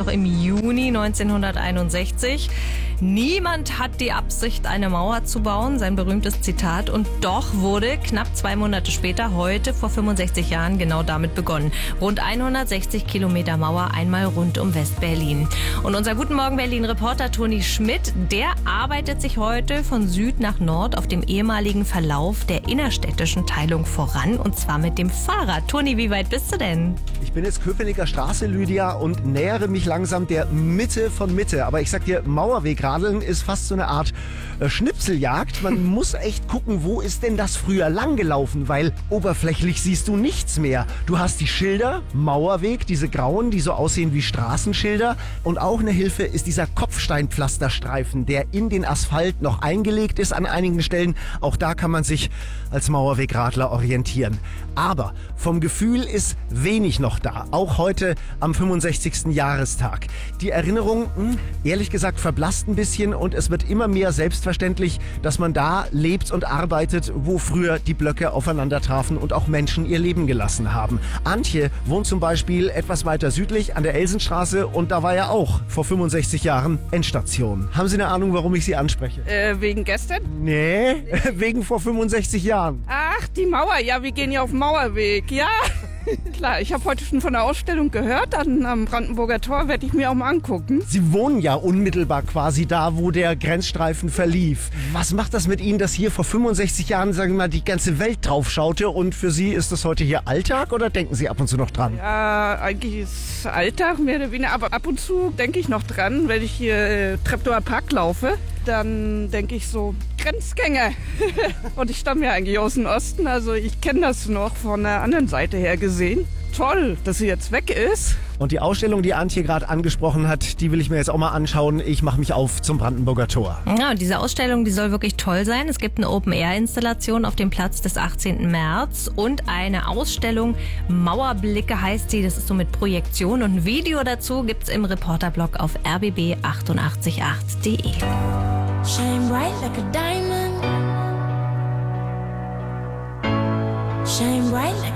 noch im Juni 1961. Niemand hat die Absicht, eine Mauer zu bauen, sein berühmtes Zitat. Und doch wurde knapp 2 Monate später, heute vor 65 Jahren, genau damit begonnen. Rund 160 Kilometer Mauer, einmal rund um West-Berlin. Und unser Guten Morgen Berlin-Reporter Toni Schmidt, der arbeitet sich heute von Süd nach Nord auf dem ehemaligen Verlauf der innerstädtischen Teilung voran. Und zwar mit dem Fahrrad. Toni, wie weit bist du denn? Ich bin jetzt Köpenicker Straße, Lydia, und nähere mich langsam der Mitte von Mitte. Aber ich sag dir, Mauerwegradeln ist fast so eine Art Schnipseljagd. Man muss echt gucken, wo ist denn das früher lang gelaufen, weil oberflächlich siehst du nichts mehr. Du hast die Schilder, Mauerweg, diese grauen, die so aussehen wie Straßenschilder. Und auch eine Hilfe ist dieser Kopfsteinpflasterstreifen, der in den Asphalt noch eingelegt ist an einigen Stellen. Auch da kann man sich als Mauerwegradler orientieren. Aber vom Gefühl ist wenig noch da, auch heute am 65. Jahrestag. Die Erinnerung, ehrlich gesagt, verblasst ein bisschen und es wird immer mehr selbstverständlich, dass man da lebt und arbeitet, wo früher die Blöcke aufeinander trafen und auch Menschen ihr Leben gelassen haben. Antje wohnt zum Beispiel etwas weiter südlich an der Elsenstraße und da war ja auch vor 65 Jahren Endstation. Haben Sie eine Ahnung, warum ich Sie anspreche? Wegen gestern? Nee, wegen vor 65 Jahren. Ach, die Mauer. Ja, wir gehen ja auf den Mauerweg. Ja, klar. Ich habe heute schon von der Ausstellung gehört. Am Brandenburger Tor werde ich mir auch mal angucken. Sie wohnen ja unmittelbar quasi da, wo der Grenzstreifen verlief. Was macht das mit Ihnen, dass hier vor 65 Jahren, sagen wir mal, die ganze Welt drauf schaute und für Sie ist das heute hier Alltag oder denken Sie ab und zu noch dran? Ja, eigentlich ist Alltag mehr oder weniger, aber ab und zu denke ich noch dran, wenn ich hier Treptower Park laufe. Dann denke ich so, Grenzgänger. Und ich stamme ja eigentlich aus dem Osten, also ich kenne das noch von der anderen Seite her gesehen. Toll, dass sie jetzt weg ist. Und die Ausstellung, die Antje gerade angesprochen hat, die will ich mir jetzt auch mal anschauen. Ich mache mich auf zum Brandenburger Tor. Ja, und diese Ausstellung, die soll wirklich toll sein. Es gibt eine Open-Air-Installation auf dem Platz des 18. März und eine Ausstellung, Mauerblicke heißt sie. Das ist so mit Projektion und ein Video dazu gibt's im Reporterblog auf rbb888.de. Shine bright like a diamond. Shine bright like